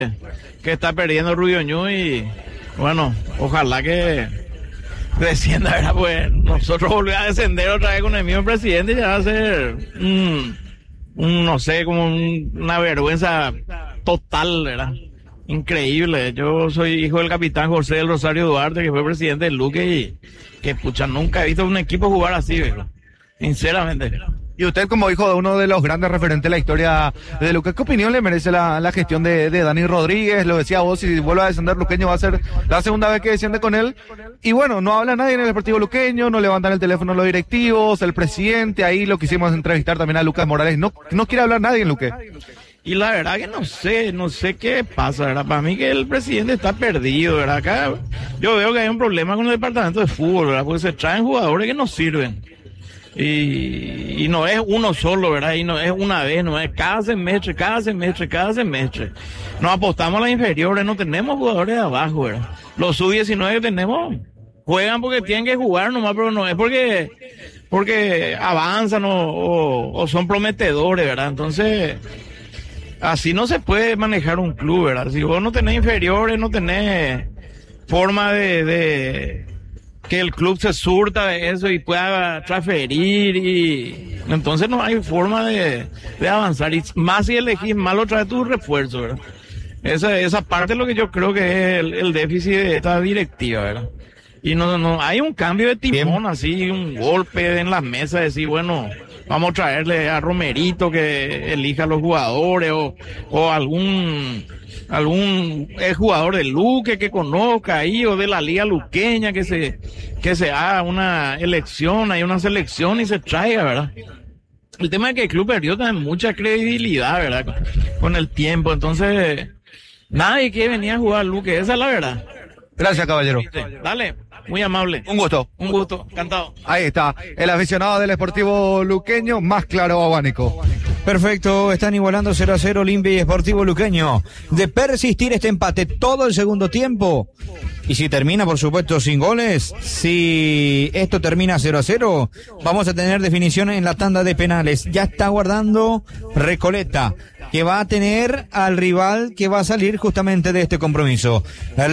que está perdiendo Rubio Ñu y bueno, ojalá que descienda, ¿verdad? Pues nosotros volvemos a descender otra vez con el mismo presidente y ya va a ser no sé, como una vergüenza total, ¿verdad? Increíble. Yo soy hijo del capitán José del Rosario Duarte, que fue presidente del Luque y que pucha, nunca he visto un equipo jugar así, ¿verdad? Sinceramente. Y usted, como hijo de uno de los grandes referentes de la historia de Luque, ¿qué opinión le merece la gestión de Dani Rodríguez? Lo decía vos, si vuelve a descender Luqueño va a ser la segunda vez que desciende con él. Y bueno, no habla nadie en el Deportivo Luqueño, no levantan el teléfono los directivos, el presidente, ahí lo quisimos entrevistar también a Lucas Morales. No quiere hablar nadie en Luque. Y la verdad que no sé qué pasa, ¿verdad? Para mí que el presidente está perdido, ¿verdad? Acá yo veo que hay un problema con el departamento de fútbol, ¿verdad? Porque se traen jugadores que no sirven. Y no es uno solo, ¿verdad? Y no es una vez, no es cada semestre. Nos apostamos a las inferiores, no tenemos jugadores de abajo, ¿verdad? Los sub-19 que tenemos juegan porque tienen que jugar nomás, pero no es porque avanzan o son prometedores, ¿verdad? Entonces, así no se puede manejar un club, ¿verdad? Si vos no tenés inferiores, no tenés forma de que el club se surta de eso y pueda transferir y entonces no hay forma de avanzar, y más si elegís mal otra vez tu refuerzo, ¿verdad? Esa parte es lo que yo creo que es el déficit de esta directiva, ¿verdad? Y no hay un cambio de timón, así, un golpe en las mesas, decir, bueno, vamos a traerle a Romerito que elija a los jugadores o algún jugador del Luque que conozca ahí o de la liga luqueña que se haga una elección, hay una selección y se traiga, ¿verdad? El tema es que el club perdió también mucha credibilidad, ¿verdad? Con el tiempo, entonces nadie quiere venir a jugar al Luque, esa es la verdad. Gracias, caballero. Dale, muy amable. Un gusto, encantado. Ahí está, el aficionado del Sportivo Luqueño, más claro abanico. Perfecto, están igualando 0-0 Olimpia y Sportivo Luqueño. De persistir este empate todo el segundo tiempo, y si termina, por supuesto, sin goles, si esto termina 0-0, vamos a tener definición en la tanda de penales. Ya está guardando Recoleta, que va a tener al rival que va a salir justamente de este compromiso.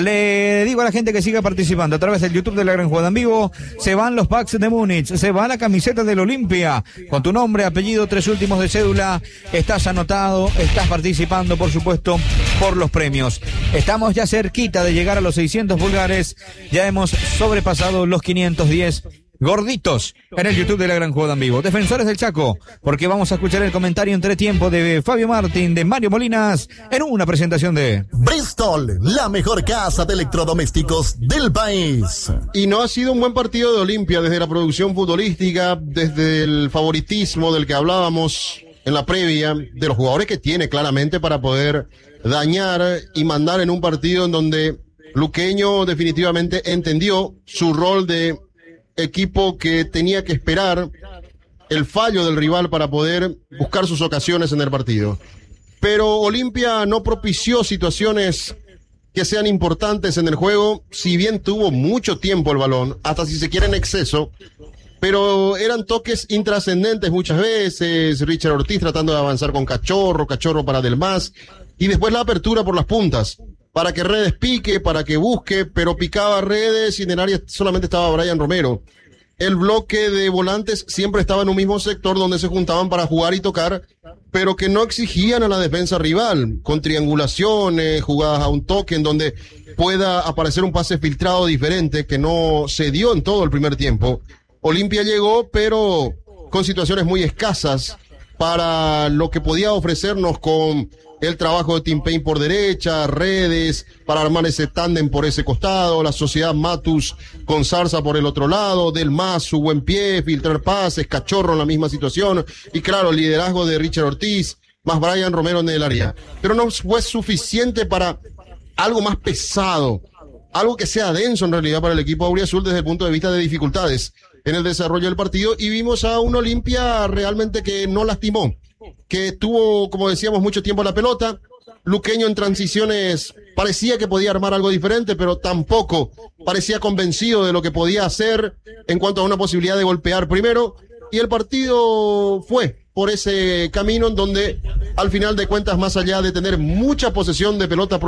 Le digo a la gente que siga participando a través del YouTube de La Gran Jugada en Vivo. Se van los packs de Múnich, se va la camiseta del Olimpia, con tu nombre, apellido, 3 últimos de cédula. Estás anotado, estás participando, por supuesto, por los premios. Estamos ya cerquita de llegar a los 600 pulgares. Ya hemos sobrepasado los 510 gorditos en el YouTube de La Gran Jugada en Vivo. Defensores del Chaco, porque vamos a escuchar el comentario entretiempo de Fabio Martín, de Mario Molinas, en una presentación de Bristol, la mejor casa de electrodomésticos del país. Y no ha sido un buen partido de Olimpia desde la producción futbolística, desde el favoritismo del que hablábamos en la previa, de los jugadores que tiene claramente para poder dañar y mandar en un partido en donde Luqueño definitivamente entendió su rol de equipo que tenía que esperar el fallo del rival para poder buscar sus ocasiones en el partido. Pero Olimpia no propició situaciones que sean importantes en el juego, si bien tuvo mucho tiempo el balón, hasta si se quiere en exceso, pero eran toques intrascendentes muchas veces. Richard Ortiz tratando de avanzar con Cachorro para Delmas, y después la apertura por las puntas, para que Redes pique, para que busque, pero picaba Redes y en el área solamente estaba Brian Romero. El bloque de volantes siempre estaba en un mismo sector donde se juntaban para jugar y tocar, pero que no exigían a la defensa rival, con triangulaciones, jugadas a un toque en donde pueda aparecer un pase filtrado diferente que no se dio en todo el primer tiempo. Olimpia llegó, pero con situaciones muy escasas para lo que podía ofrecernos con el trabajo de Tim Payne por derecha, Redes, para armar ese tándem por ese costado, la sociedad Matus con Zarza por el otro lado, Delmas, su buen pie, filtrar pases, Cachorro en la misma situación, y claro, el liderazgo de Richard Ortiz, más Brian Romero en el área. Pero no fue suficiente para algo más pesado, algo que sea denso en realidad para el equipo auriazul desde el punto de vista de dificultades en el desarrollo del partido, y vimos a un Olimpia realmente que no lastimó, que tuvo, como decíamos, mucho tiempo la pelota. Luqueño en transiciones parecía que podía armar algo diferente, pero tampoco parecía convencido de lo que podía hacer en cuanto a una posibilidad de golpear primero, y el partido fue por ese camino en donde al final de cuentas, más allá de tener mucha posesión de pelota